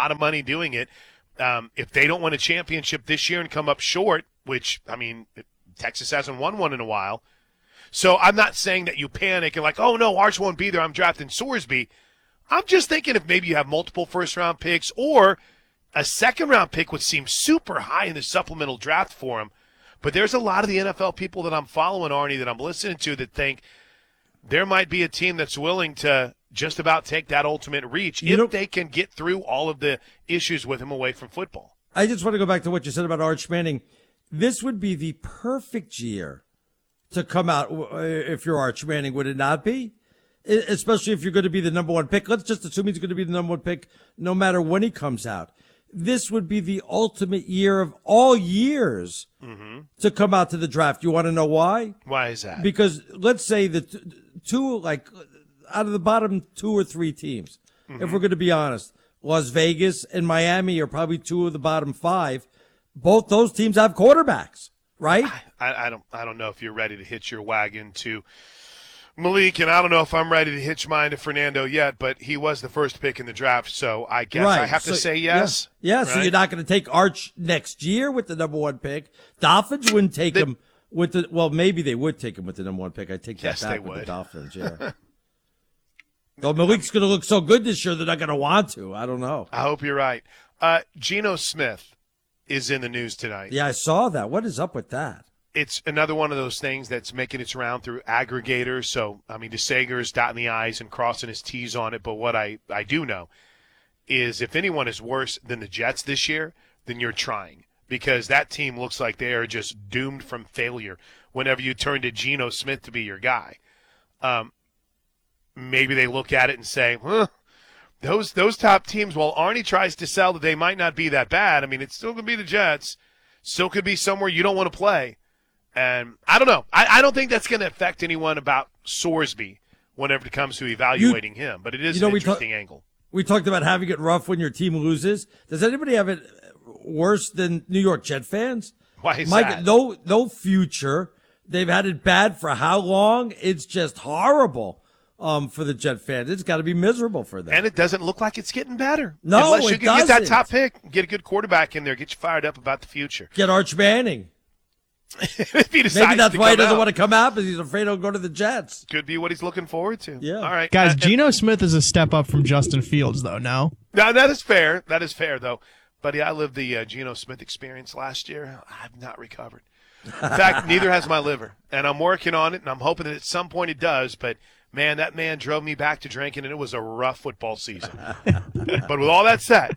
lot of money doing it. If they don't win a championship this year and come up short, which, I mean, Texas hasn't won one in a while. So I'm not saying that you panic and like, oh, no, Arch won't be there. I'm drafting Sorsby. I'm just thinking if maybe you have multiple first-round picks or a second-round pick would seem super high in the supplemental draft for him. But there's a lot of the NFL people that I'm following, Arnie, that I'm listening to that think there might be a team that's willing to just about take that ultimate reach if they can get through all of the issues with him away from football. I just want to go back to what you said about Arch Manning. This would be the perfect year to come out if you're Arch Manning, would it not be? Especially if you're going to be the number one pick. Let's just assume he's going to be the number one pick no matter when he comes out. This would be the ultimate year of all years to come out to the draft. You want to know why? Why is that? Because let's say that two, like out of the bottom 2 or 3 teams, if we're going to be honest, Las Vegas and Miami are probably 2 of the bottom 5. Both those teams have quarterbacks, right? I don't know if you're ready to hitch your wagon to Malik, and I don't know if I'm ready to hitch mine to Fernando yet, but he was the first pick in the draft, so I guess I have to say yes. Yeah, right? So you're not going to take Arch next year with the number one pick. Dolphins wouldn't take him with the – well, maybe they would take him with the number one pick. I take that back with the Dolphins, yeah. Though Malik's going to look so good this year, they're not going to want to. I don't know. I hope you're right. Geno Smith is in the news tonight. Yeah, I saw that. What is up with that? It's another one of those things that's making its round through aggregators. So, I mean, DeSager is dotting the I's and crossing his T's on it. But what I do know is if anyone is worse than the Jets this year, then you're trying. Because that team looks like they are just doomed from failure whenever you turn to Geno Smith to be your guy. Maybe they look at it and say, those top teams, while Arnie tries to sell that they might not be that bad, I mean, it's still going to be the Jets. Still could be somewhere you don't want to play. And I don't know. I don't think that's going to affect anyone about Sorsby whenever it comes to evaluating him. But it is an interesting angle. We talked about having it rough when your team loses. Does anybody have it worse than New York Jet fans? Why is that? No future. They've had it bad for how long? It's just horrible for the Jet fans. It's got to be miserable for them. And it doesn't look like it's getting better. No, unless you can get that top pick, get a good quarterback in there, get you fired up about the future. Get Arch Manning. Maybe that's why he doesn't want to come out, because he's afraid he'll go to the Jets. Could be what he's looking forward to. Yeah. All right. Guys, Geno Smith is a step up from Justin Fields, though, no? No, that is fair. That is fair, though. Buddy, I lived the Geno Smith experience last year. I've not recovered. In fact, neither has my liver. And I'm working on it, and I'm hoping that at some point it does. But, man, that man drove me back to drinking, and it was a rough football season. But with all that said,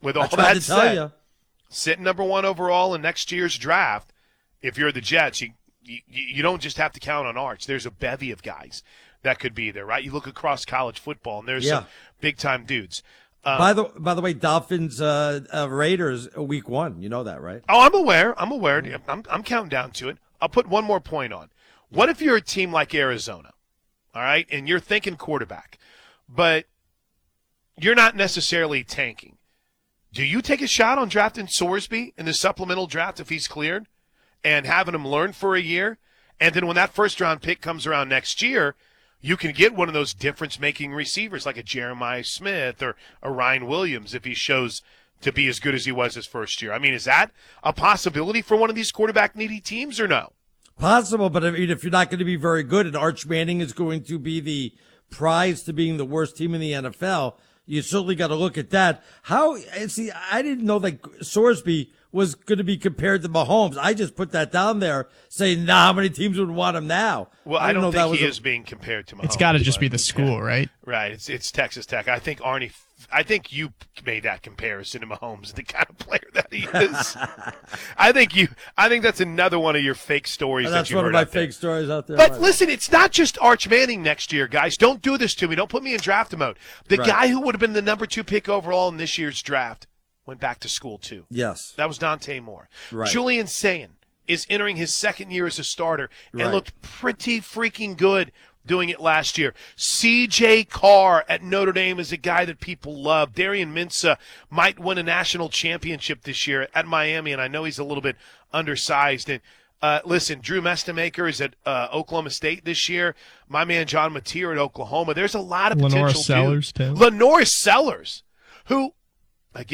sitting number 1 overall in next year's draft, if you're the Jets, you don't just have to count on Arch. There's a bevy of guys that could be there, right? You look across college football, and there's some big-time dudes. By the way, Dolphins Raiders week 1. You know that, right? Oh, I'm aware. I'm counting down to it. I'll put one more point on. What if you're a team like Arizona, all right, and you're thinking quarterback, but you're not necessarily tanking? Do you take a shot on drafting Sorsby in the supplemental draft if he's cleared and having him learn for a year? And then when that first-round pick comes around next year, you can get one of those difference-making receivers like a Jeremiah Smith or a Ryan Williams if he shows to be as good as he was his first year. I mean, is that a possibility for one of these quarterback-needy teams or no? Possible, but I mean, if you're not going to be very good and Arch Manning is going to be the prize to being the worst team in the NFL, you certainly got to look at that. I didn't know that Sorsby was going to be compared to Mahomes. I just put that down there saying, how many teams would want him now? Well, I don't think he is being compared to Mahomes. It's got to just be the school, right? Right. It's Texas Tech. I think you made that comparison to Mahomes, the kind of player that he is. I think that's another one of your fake stories that you heard out there. That's one of my fake stories out there. But listen, it's not just Arch Manning next year, guys. Don't do this to me. Don't put me in draft mode. The guy who would have been the number 2 pick overall in this year's draft went back to school too. Yes. That was Dante Moore. Right. Julian Sayin is entering his second year as a starter and looked pretty freaking good doing it last year. C.J. Carr at Notre Dame is a guy that people love. Darian Mensah might win a national championship this year at Miami, and I know he's a little bit undersized. And listen, Drew Mestamaker is at Oklahoma State this year. My man John Mateer at Oklahoma. There's a lot of potential. Lenore Sellers, too. Lenore Sellers, who